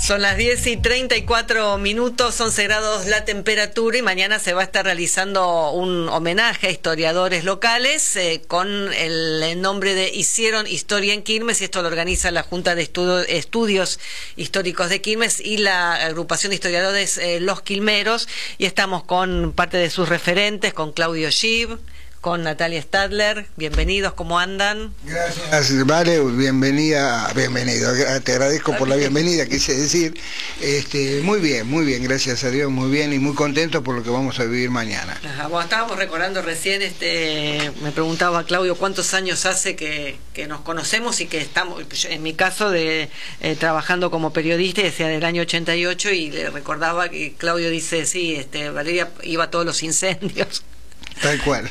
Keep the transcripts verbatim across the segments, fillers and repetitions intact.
Son las diez y treinta y cuatro minutos, once grados la temperatura, y mañana se va a estar realizando un homenaje a historiadores locales eh, con el nombre de Hicieron Historia en Quilmes, y esto lo organiza la Junta de Estudio, Estudios Históricos de Quilmes y la agrupación de historiadores eh, Los Quilmeros, y estamos con parte de sus referentes, con Claudio Schiv, con Natalia Stadler. Bienvenidos, ¿cómo andan? Gracias, Vale, bienvenida, bienvenido, te agradezco por la bienvenida, quise decir. Este, muy bien, muy bien, gracias a Dios, muy bien y muy contento por lo que vamos a vivir mañana. Ajá, bueno, estábamos recordando recién, este, me preguntaba Claudio cuántos años hace que, que nos conocemos y que estamos, en mi caso, de eh, trabajando como periodista, decía del año ochenta y ocho, y le recordaba que Claudio dice, sí, este, Valeria iba a todos los incendios. Tal cual.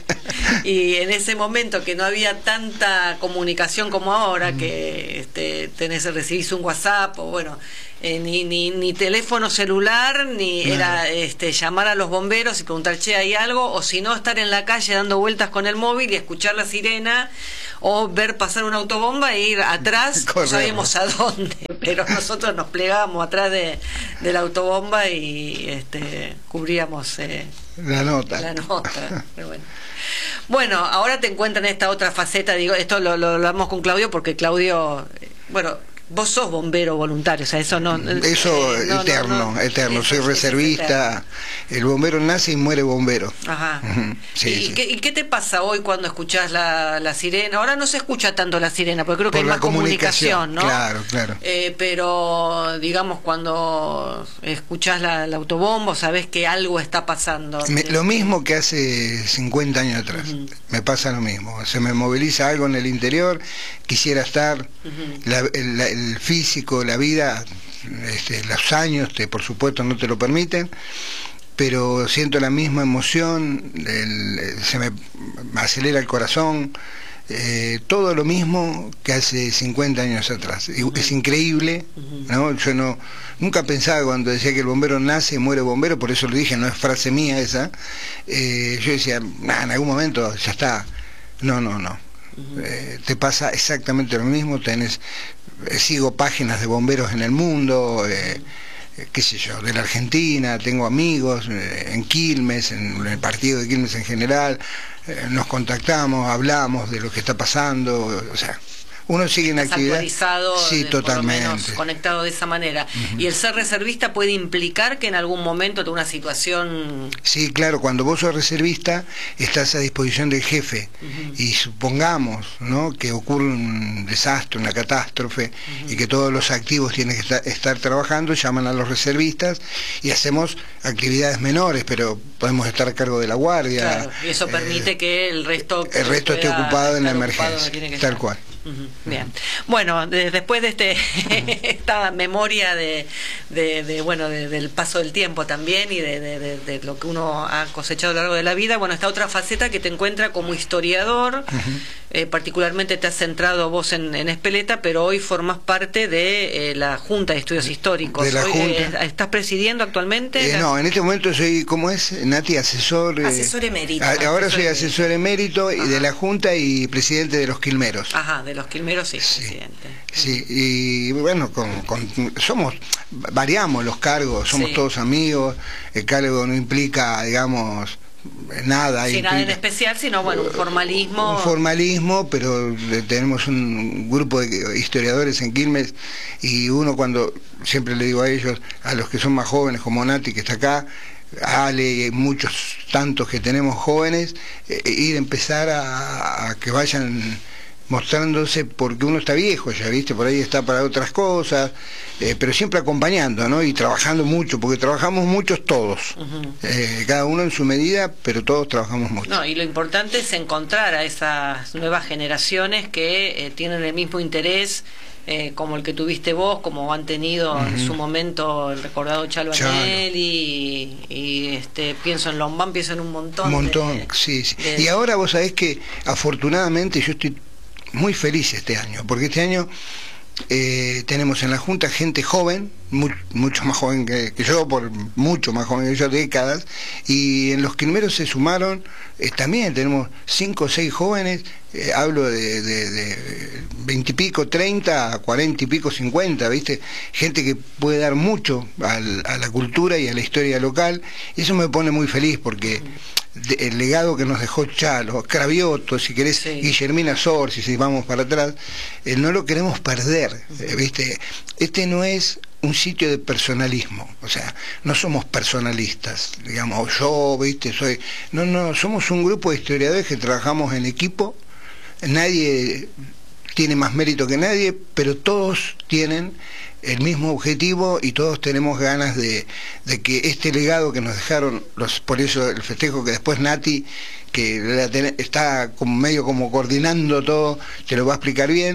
Y en ese momento que no había tanta comunicación como ahora, que este, tenés, recibís un WhatsApp o bueno, eh, ni, ni, ni teléfono celular, ni no. Era este, llamar a los bomberos y preguntar, che, ¿hay algo? O si no, estar en la calle dando vueltas con el móvil y escuchar la sirena, o ver pasar una autobomba e ir atrás, no sabíamos a dónde, pero nosotros nos plegábamos atrás de, de la autobomba y este, cubríamos eh, la nota. La nota, pero bueno. Bueno, ahora te encuentran en esta otra faceta, digo, esto lo, lo hablamos con Claudio porque Claudio, bueno, vos sos bombero voluntario, o sea, eso no... Eso eh, no, eterno, no, no, eterno, eso, soy reservista, el bombero nace y muere bombero. Ajá. Sí, ¿Y, sí. ¿qué, ¿Y qué te pasa hoy cuando escuchás la, la sirena? Ahora no se escucha tanto la sirena, porque creo que Por hay la más comunicación, comunicación, ¿no? Claro, claro. Eh, pero, digamos, cuando escuchás la, la autobomba, sabés que algo está pasando. Me, lo mismo que hace cincuenta años atrás, uh-huh. Me pasa lo mismo, se me moviliza algo en el interior, quisiera estar, uh-huh. la, el, el físico, la vida, este, los años, te, por supuesto, no te lo permiten, pero siento la misma emoción, el, se me acelera el corazón, eh, todo lo mismo que hace cincuenta años atrás. Uh-huh. Es increíble, ¿no? Yo no nunca pensaba cuando decía que el bombero nace y muere bombero, por eso lo dije, no es frase mía esa. Eh, yo decía, nah, en algún momento ya está. No, no, no. Uh-huh. eh, te pasa exactamente lo mismo, tenés, eh, sigo páginas de bomberos en el mundo, eh, eh, qué sé yo, de la Argentina, tengo amigos eh, en Quilmes, en, en el partido de Quilmes en general, eh, nos contactamos, hablamos de lo que está pasando, o sea, uno sigue en actividad. Actualizado, sí, de, totalmente. Por lo menos conectado de esa manera. Uh-huh. ¿Y el ser reservista puede implicar que en algún momento de una situación...? Sí, claro, cuando vos sos reservista estás a disposición del jefe. Uh-huh. Y supongamos, ¿no?, que ocurre un desastre, una catástrofe, uh-huh. y que todos los activos tienen que estar, estar trabajando, llaman a los reservistas y hacemos actividades menores, pero podemos estar a cargo de la guardia. Claro, y eso permite eh, que el resto... El resto esté ocupado en la emergencia, tal estar. cual. Uh-huh. Bien, bueno, de, después de este esta memoria de, de, de bueno de, del paso del tiempo también y de, de, de, de lo que uno ha cosechado a lo largo de la vida, bueno, esta otra faceta que te encuentra como historiador, uh-huh. eh, particularmente te has centrado vos en, en Espeleta, pero hoy formás parte de eh, la Junta de Estudios Históricos. De la hoy, Junta. Eh, ¿Estás presidiendo actualmente? Eh, la... No, en este momento soy, ¿cómo es, Nati? Asesor. Eh, asesor emérito. A, ahora asesor soy asesor emérito y de la Junta y presidente de los Quilmeros. Ajá, de los Quilmeros, sí, sí, presidente. Sí, y bueno, con, con, somos, variamos los cargos, somos sí. todos amigos, el cargo no implica, digamos, nada. Sí, implica, nada en especial, sino bueno, un formalismo. Un formalismo, pero tenemos un grupo de historiadores en Quilmes y uno cuando, siempre le digo a ellos, a los que son más jóvenes, como Nati, que está acá, Ale y muchos tantos que tenemos jóvenes, eh, ir a empezar a, a que vayan mostrándose, porque uno está viejo ya, viste, por ahí está para otras cosas, eh, pero siempre acompañando, ¿no? Y trabajando mucho, porque trabajamos muchos todos, uh-huh. eh, cada uno en su medida, pero todos trabajamos mucho. No, y lo importante es encontrar a esas nuevas generaciones que eh, tienen el mismo interés eh, como el que tuviste vos, como han tenido uh-huh. en su momento el recordado Chalo Agnelli, y, y este, pienso en Lombán, pienso en un montón. Un montón, de, sí, sí. De... Y ahora vos sabés que afortunadamente yo estoy muy feliz este año, porque este año eh, tenemos en la Junta gente joven, mu mucho más joven que, que yo, por mucho más joven que yo, décadas, y en los quilmeros se sumaron, eh, también tenemos cinco o seis jóvenes, eh, hablo de, de, de veintipico, treinta, cuarenta y pico, cincuenta, ¿viste? Gente que puede dar mucho al, a la cultura y a la historia local, y eso me pone muy feliz porque de, el legado que nos dejó Chalo, Cravioto, si querés, sí. Guillermina Sor, si vamos para atrás, eh, no lo queremos perder, eh, ¿viste? Este no es un sitio de personalismo, o sea, no somos personalistas, digamos, yo, ¿viste? Soy, no, no, somos un grupo de historiadores que trabajamos en equipo, nadie tiene más mérito que nadie, pero todos tienen el mismo objetivo y todos tenemos ganas de, de que este legado que nos dejaron, los, por eso el festejo que después Nati, que está como medio como coordinando todo, te lo va a explicar bien,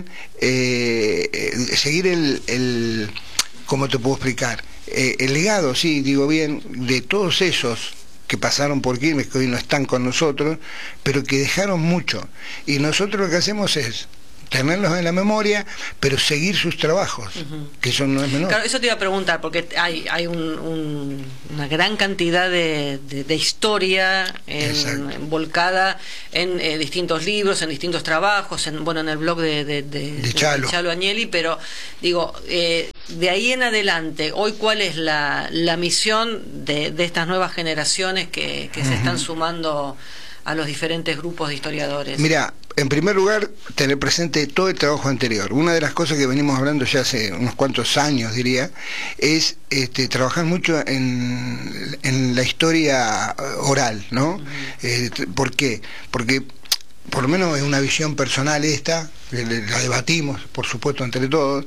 eh, eh, seguir el, el, ¿cómo te puedo explicar? Eh, el legado, sí, digo bien, de todos esos que pasaron por Quilmes, que hoy no están con nosotros, pero que dejaron mucho. Y nosotros lo que hacemos es tenerlos en la memoria, pero seguir sus trabajos, uh-huh. que eso no es menor. Claro, eso te iba a preguntar, porque hay, hay un, un, una gran cantidad de, de, de historia en, en, volcada en eh, distintos libros, en distintos trabajos, en, bueno, en el blog de, de, de, de Chalo. de Chalo Agnelli, pero digo, eh, de ahí en adelante, hoy cuál es la, la misión de, de estas nuevas generaciones que, que uh-huh. se están sumando a los diferentes grupos de historiadores. Mira, en primer lugar, tener presente todo el trabajo anterior. Una de las cosas que venimos hablando ya hace unos cuantos años, diría, es este, trabajar mucho en, en la historia oral, ¿no? Uh-huh. eh, ¿Por qué? Porque, por lo menos es una visión personal esta, la debatimos, por supuesto, entre todos,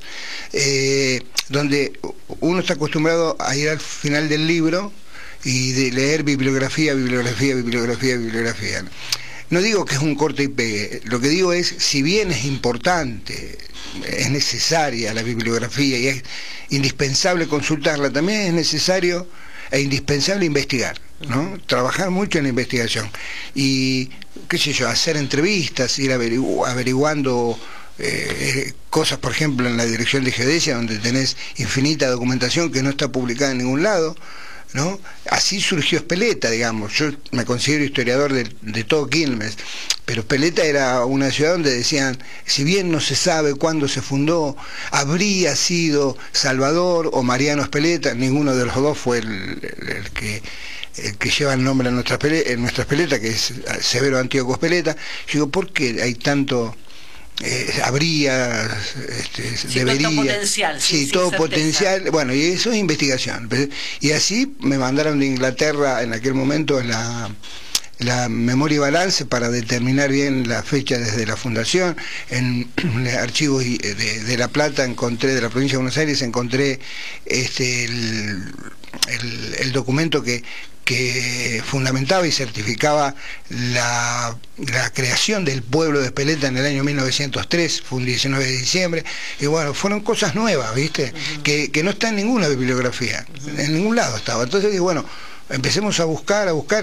eh, donde uno está acostumbrado a ir al final del libro y de leer bibliografía, bibliografía, bibliografía, bibliografía. No digo que es un corte y pegue, lo que digo es, si bien es importante, es necesaria la bibliografía y es indispensable consultarla, también es necesario e indispensable investigar, ¿no? Trabajar mucho en la investigación y, qué sé yo, hacer entrevistas, ir averigu averiguando eh, cosas, por ejemplo, en la Dirección de Geodesia, donde tenés infinita documentación que no está publicada en ningún lado, ¿no? Así surgió Espeleta, digamos. Yo me considero historiador de, de todo Quilmes, pero Espeleta era una ciudad donde decían, si bien no se sabe cuándo se fundó, habría sido Salvador o Mariano Espeleta, ninguno de los dos fue el, el, el que el que lleva el nombre en nuestra Espeleta, en nuestra Espeleta, que es Severo Antíoco Espeleta. Yo digo, ¿por qué hay tanto Eh, habría, este, sí, debería, todo potencial, sí, sí, todo certeza. Potencial, bueno, y eso es investigación. Y así me mandaron de Inglaterra en aquel momento la, la memoria y balance para determinar bien la fecha desde la fundación. En, en archivos de, de La Plata encontré, de la provincia de Buenos Aires, encontré este el, el, el documento que que fundamentaba y certificaba la, la creación del pueblo de Espeleta en el año mil novecientos tres, fue un diecinueve de diciembre, y bueno, fueron cosas nuevas, ¿viste? Uh-huh. que, que no está en ninguna bibliografía, uh-huh. en ningún lado estaba. Entonces digo, bueno, empecemos a buscar, a buscar,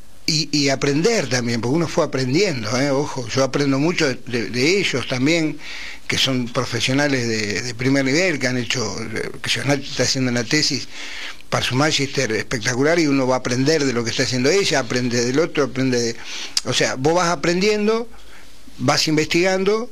y, y aprender también, porque uno fue aprendiendo, ¿eh? Ojo, yo aprendo mucho de, de, de ellos también, que son profesionales de, de primer nivel, que han hecho, que yo está haciendo una tesis para su magíster espectacular, y uno va a aprender de lo que está haciendo ella, aprende del otro, aprende de... O sea, vos vas aprendiendo, vas investigando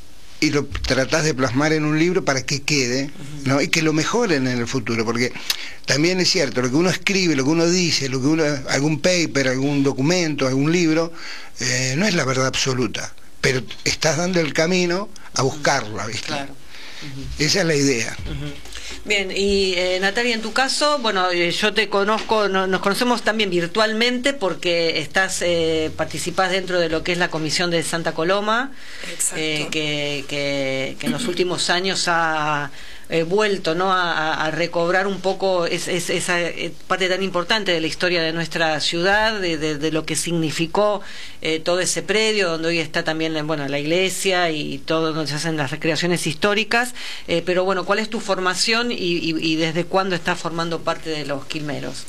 y lo tratás de plasmar en un libro para que quede, ¿no? Y que lo mejoren en el futuro, porque también es cierto, lo que uno escribe, lo que uno dice, lo que uno, algún paper, algún documento, algún libro, eh, no es la verdad absoluta, pero estás dando el camino a buscarla, ¿viste? Claro. Uh-huh. Esa es la idea. Uh-huh. Bien, y eh, Natalia, en tu caso, bueno, eh, yo te conozco, no, nos conocemos también virtualmente porque estás, eh, participás dentro de lo que es la Comisión de Santa Coloma, eh, que, que, que en los últimos años ha eh, vuelto, ¿no?, a, a recobrar un poco es, es, esa parte tan importante de la historia de nuestra ciudad, de, de, de lo que significó eh, todo ese predio, donde hoy está también, bueno, la iglesia y todo donde se hacen las recreaciones históricas, eh, pero bueno, ¿cuál es tu formación y, y, y desde cuándo estás formando parte de los quilmeros?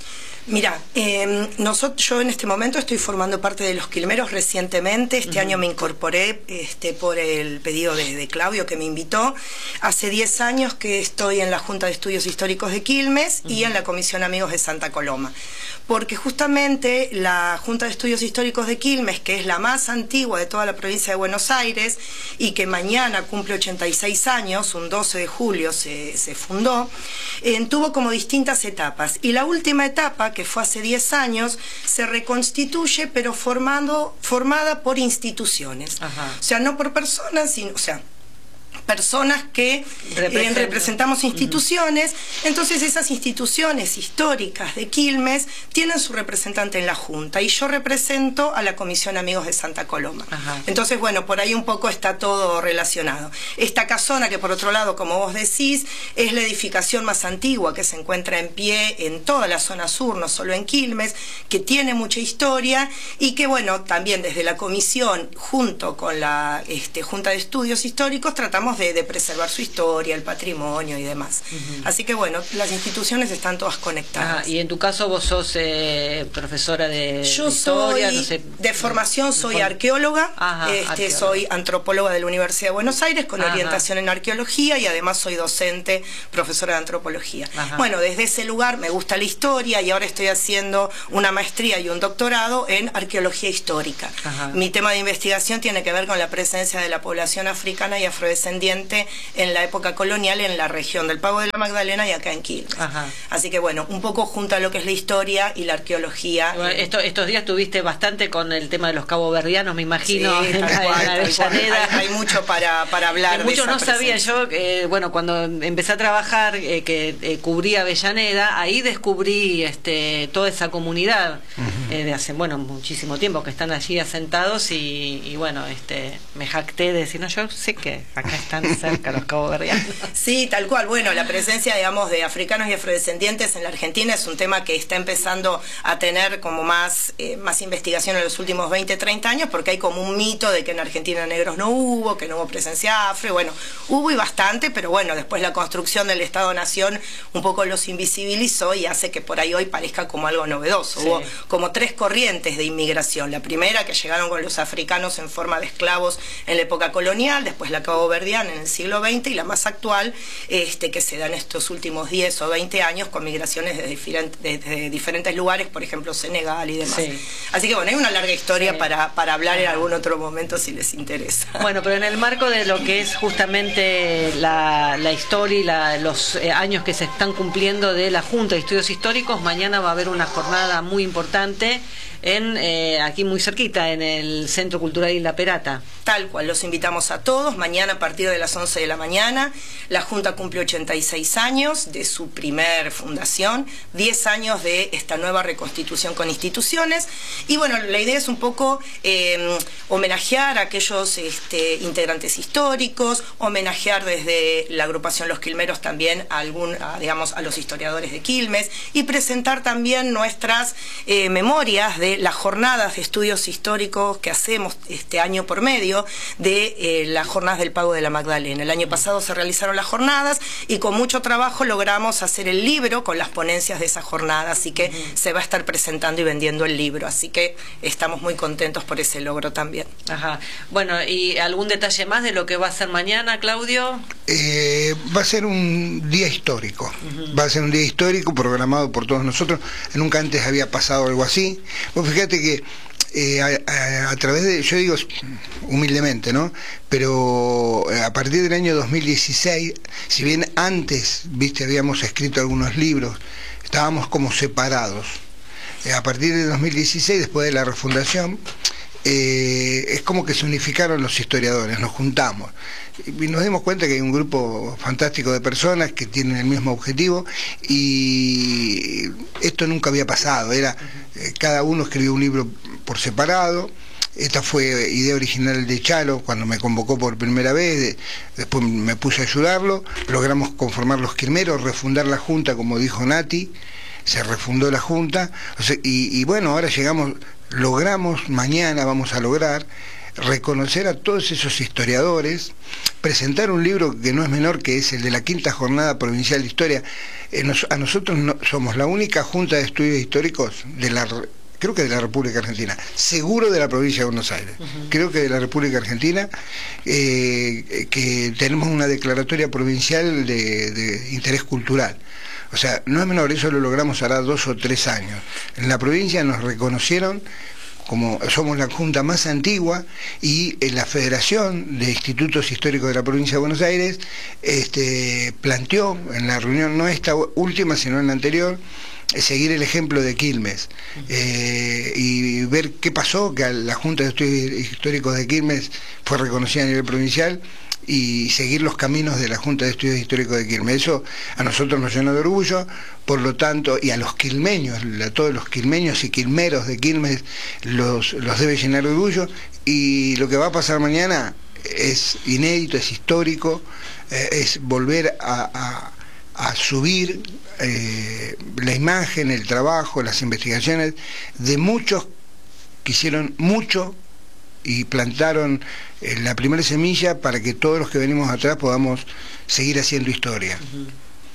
Mira, eh, nosotros, yo en este momento estoy formando parte de los Quilmeros recientemente. Este uh-huh. año me incorporé este, por el pedido de, de Claudio, que me invitó. Hace diez años que estoy en la Junta de Estudios Históricos de Quilmes uh-huh. y en la Comisión Amigos de Santa Coloma. Porque justamente la Junta de Estudios Históricos de Quilmes, que es la más antigua de toda la provincia de Buenos Aires y que mañana cumple ochenta y seis años, un doce de julio se, se fundó, eh, tuvo como distintas etapas. Y la última etapa, que fue hace diez años, se reconstituye, pero formando, formada por instituciones. Ajá. O sea, no por personas, sino, o sea, personas que eh, representamos instituciones. Uh-huh. Entonces esas instituciones históricas de Quilmes tienen su representante en la Junta y yo represento a la Comisión Amigos de Santa Coloma. Uh-huh. Entonces, bueno, por ahí un poco está todo relacionado. Esta casona, que por otro lado, como vos decís, es la edificación más antigua que se encuentra en pie en toda la zona sur, no solo en Quilmes, que tiene mucha historia y que, bueno, también desde la Comisión, junto con la este, Junta de Estudios Históricos, tratamos De, de preservar su historia, el patrimonio y demás. Uh-huh. Así que bueno, las instituciones están todas conectadas. Ajá. Y en tu caso vos sos eh, profesora de, Yo de historia, soy, no sé, de formación soy arqueóloga, Ajá, este, arqueóloga. Soy antropóloga de la Universidad de Buenos Aires con Ajá. orientación en arqueología y además soy docente, profesora de antropología. Ajá. Bueno, desde ese lugar me gusta la historia y ahora estoy haciendo una maestría y un doctorado en arqueología histórica. Ajá. Mi tema de investigación tiene que ver con la presencia de la población africana y afrodescendiente en la época colonial en la región del Pago de la Magdalena y acá en Quilmes. Ajá. Así que bueno, un poco junto a lo que es la historia y la arqueología. Bueno, esto, estos días tuviste bastante con el tema de los caboverdianos, me imagino, sí, en, tal cual, en la Avellaneda. Hay, hay mucho para, para hablar. Que muchos no sabían. Yo, eh, bueno, cuando empecé a trabajar, eh, que eh, cubría Avellaneda, ahí descubrí este, toda esa comunidad uh-huh. eh, de hace, bueno, muchísimo tiempo que están allí asentados y, y bueno, este, me jacté de decir, no, yo sé que acá están cerca los caboverdianos. Sí, tal cual. Bueno, la presencia, digamos, de africanos y afrodescendientes en la Argentina es un tema que está empezando a tener como más, eh, más investigación en los últimos veinte, treinta años, porque hay como un mito de que en Argentina negros no hubo, que no hubo presencia afro, y bueno, hubo y bastante, pero bueno, después la construcción del Estado-Nación un poco los invisibilizó y hace que por ahí hoy parezca como algo novedoso. Sí. Hubo como tres corrientes de inmigración. La primera, que llegaron con los africanos en forma de esclavos en la época colonial, después la caboverdiana en el siglo veinte y la más actual, este, que se da en estos últimos diez o veinte años con migraciones de, diferent, de, de diferentes lugares, por ejemplo Senegal y demás. Sí. Así que bueno, hay una larga historia sí. para, para hablar en algún otro momento si les interesa. Bueno, pero en el marco de lo que es justamente la, la historia y la, los eh, años que se están cumpliendo de la Junta de Estudios Históricos, mañana va a haber una jornada muy importante en eh, aquí muy cerquita, en el Centro Cultural Isla Perata. Tal cual, los invitamos a todos. Mañana a partir de las once de la mañana, la Junta cumple ochenta y seis años de su primer fundación, diez años de esta nueva reconstitución con instituciones. Y bueno, la idea es un poco eh, homenajear a aquellos este, integrantes históricos, homenajear desde la agrupación Los Quilmeros también a, algún, a, digamos, a los historiadores de Quilmes y presentar también nuestras eh, memorias de las jornadas de estudios históricos que hacemos este año por medio de eh, las jornadas del Pago de la Magdalena. El año pasado se realizaron las jornadas y con mucho trabajo logramos hacer el libro con las ponencias de esa jornada, así que uh-huh. se va a estar presentando y vendiendo el libro, así que estamos muy contentos por ese logro también. Ajá. Bueno, ¿y algún detalle más de lo que va a ser mañana, Claudio? Eh, va a ser un día histórico, uh-huh. va a ser un día histórico programado por todos nosotros. Nunca antes había pasado algo así. Vos fíjate que eh, a, a, a través de, yo digo humildemente, ¿no? Pero a partir del año dos mil dieciséis, si bien antes, viste, habíamos escrito algunos libros, estábamos como separados. Eh, a partir de dos mil dieciséis, después de la refundación, eh, es como que se unificaron los historiadores, nos juntamos y nos dimos cuenta que hay un grupo fantástico de personas que tienen el mismo objetivo y esto nunca había pasado. Era eh, cada uno escribió un libro por separado. Esta fue idea original de Chalo cuando me convocó por primera vez, de, después me puse a ayudarlo, logramos conformar los Quilmeros, refundar la Junta, como dijo Nati, se refundó la Junta, o sea, y, y bueno, ahora llegamos, logramos, mañana vamos a lograr reconocer a todos esos historiadores, presentar un libro que no es menor, que es el de la Quinta Jornada Provincial de Historia. Eh, nos, a nosotros no, somos la única junta de estudios históricos de la, creo que de la República Argentina, seguro de la provincia de Buenos Aires, uh-huh. creo que de la República Argentina, eh, que tenemos una declaratoria provincial de, de interés cultural. O sea, no es menor, eso lo logramos hará dos o tres años. En la provincia nos reconocieron como somos la junta más antigua, y en la Federación de Institutos Históricos de la Provincia de Buenos Aires este, planteó en la reunión, no esta última sino en la anterior, seguir el ejemplo de Quilmes eh, y ver qué pasó, que la Junta de Estudios Históricos de Quilmes fue reconocida a nivel provincial, y seguir los caminos de la Junta de Estudios Históricos de Quilmes. Eso a nosotros nos llena de orgullo, por lo tanto, y a los quilmeños, a todos los quilmeños y quilmeros de Quilmes los, los debe llenar de orgullo, y lo que va a pasar mañana es inédito, es histórico, eh, es volver a, a, a subir eh, la imagen, el trabajo, las investigaciones de muchos que hicieron mucho y plantaron eh, la primera semilla para que todos los que venimos atrás podamos seguir haciendo historia. Uh-huh.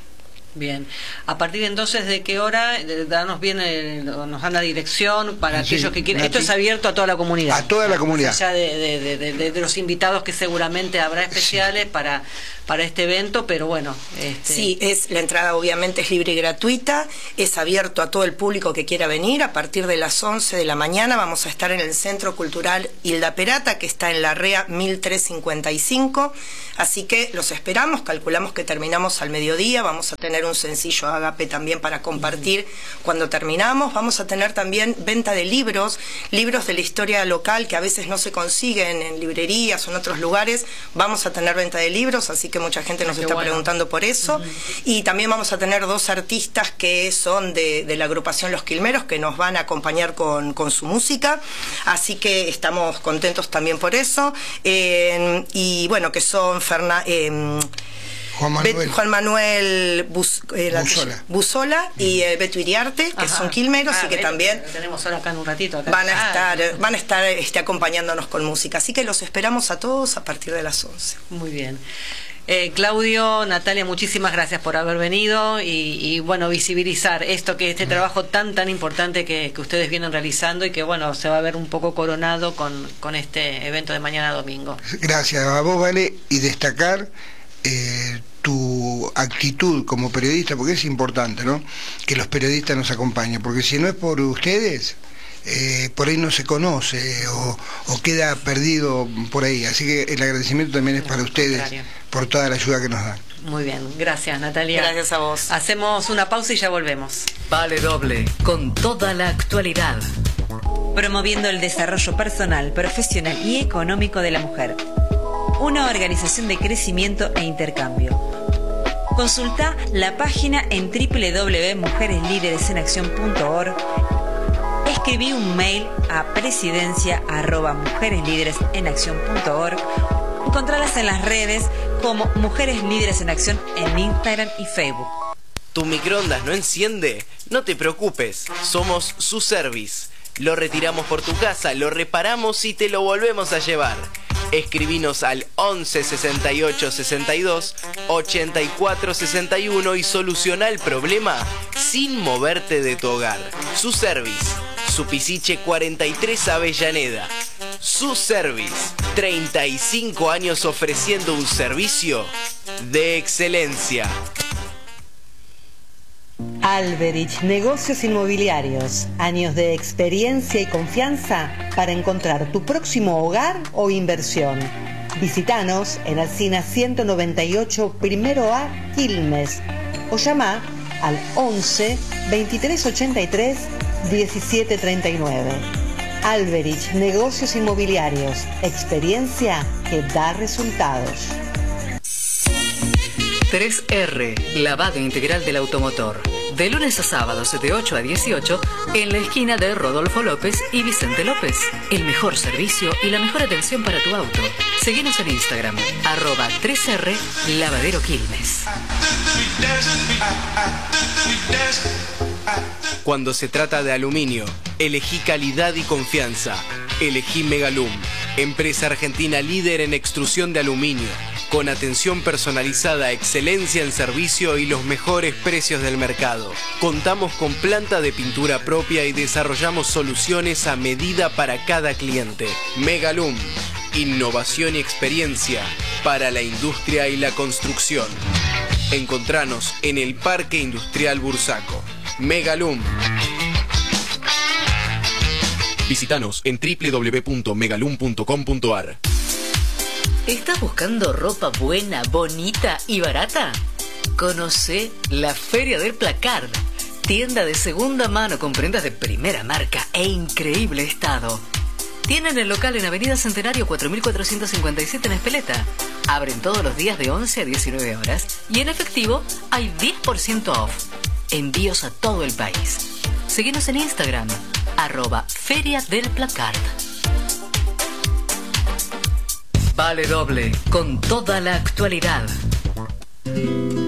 Bien, a partir entonces de qué hora, danos bien, el, nos dan la dirección para sí, aquellos que quieran. Esto es abierto a toda la comunidad. A toda la comunidad. Más allá de, de, de, de, de los invitados que seguramente habrá especiales sí. para, para este evento, pero bueno. Este... Sí, es, la entrada obviamente es libre y gratuita, es abierto a todo el público que quiera venir. A partir de las once de la mañana vamos a estar en el Centro Cultural Hilda Perata, que está en la Rea mil trescientos cincuenta y cinco, así que los esperamos, calculamos que terminamos al mediodía, vamos a tener un sencillo ágape también para compartir cuando terminamos. Vamos a tener también venta de libros, libros de la historia local que a veces no se consiguen en librerías o en otros lugares. Vamos a tener venta de libros, así que mucha gente nos Qué está bueno. preguntando por eso. Uh-huh. Y también vamos a tener dos artistas que son de, de la agrupación Los Quilmeros, que nos van a acompañar con, con su música, así que estamos contentos también por eso. Eh, y bueno, que son Fernández... Eh, Juan Manuel, Juan Manuel Bus, eh, Buzola, Buzola y eh, Beto Iriarte, que Ajá. son quilmeros ah, y que Beto, también tenemos ahora acá en un ratito acá. van a estar, ah, van a estar este, acompañándonos con música. Así que los esperamos a todos a partir de las once. Muy bien. Eh, Claudio, Natalia, muchísimas gracias por haber venido y, y bueno, visibilizar esto, que este trabajo tan tan importante que, que ustedes vienen realizando y que bueno, se va a ver un poco coronado con, con este evento de mañana domingo. Gracias a vos, Vale, y destacar eh, tu actitud como periodista, porque es importante, ¿no?, que los periodistas nos acompañen, porque si no es por ustedes, eh, por ahí no se conoce o, o queda perdido por ahí, así que el agradecimiento también es para ustedes por toda la ayuda que nos dan. Muy bien, gracias Natalia. Gracias a vos. Hacemos una pausa y ya volvemos. Vale Doble, con toda la actualidad. Promoviendo el desarrollo personal, profesional y económico de la mujer. Una organización de crecimiento e intercambio. Consulta la página en doble u doble u doble u punto mujeres líderes en acción punto org. Escribí un mail a presidencia arroba mujeres líderes en acción punto org. Encontralas en las redes como Mujeres Líderes en Acción en Instagram y Facebook. ¿Tu microondas no enciende? No te preocupes, somos su service. Lo retiramos por tu casa, lo reparamos y te lo volvemos a llevar. Escribinos al once sesenta y ocho sesenta y dos ochenta y cuatro sesenta y uno y soluciona el problema sin moverte de tu hogar. Su service, Supisiche cuarenta y tres Avellaneda. Su service, treinta y cinco años ofreciendo un servicio de excelencia. Alberich Negocios Inmobiliarios. Años de experiencia y confianza para encontrar tu próximo hogar o inversión. Visítanos en Alsina ciento noventa y ocho, Primero A, Quilmes. O llama al once veintitrés ochenta y tres diecisiete treinta y nueve. Alberich Negocios Inmobiliarios. Experiencia que da resultados. tres R, lavado integral del automotor. De lunes a sábados de ocho a dieciocho en la esquina de Rodolfo López y Vicente López. El mejor servicio y la mejor atención para tu auto. Seguinos en Instagram, arroba tres R Lavadero Quilmes. Cuando se trata de aluminio, elegí calidad y confianza. Elegí Megalum. Empresa argentina líder en extrusión de aluminio, con atención personalizada, excelencia en servicio y los mejores precios del mercado. Contamos con planta de pintura propia y desarrollamos soluciones a medida para cada cliente. Megalum, innovación y experiencia para la industria y la construcción. Encontranos en el Parque Industrial Bursaco. Megalum. Visítanos en doble u doble u doble u punto megalum punto com punto a r. ¿Estás buscando ropa buena, bonita y barata? Conoce la Feria del Placard, tienda de segunda mano con prendas de primera marca e increíble estado. Tienen el local en Avenida Centenario cuatro mil cuatrocientos cincuenta y siete en Espeleta. Abren todos los días de once a diecinueve horas y en efectivo hay diez por ciento off. Envíos a todo el país. Seguinos en Instagram, arroba Feria del Placard. Vale Doble, con toda la actualidad.